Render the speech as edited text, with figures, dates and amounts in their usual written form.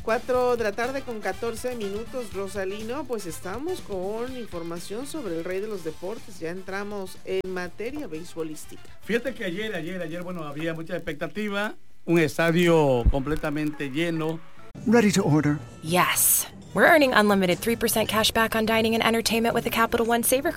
4 de la tarde con 14 minutos, Rosalino, pues estamos con información sobre el rey de los deportes. Ya entramos en materia beisbolística. Fíjate que ayer, bueno, había mucha expectativa. Un estadio completamente lleno. Ready to order. Yes. We're earning unlimited 3% cash back on dining and entertainment with a Capital One Savor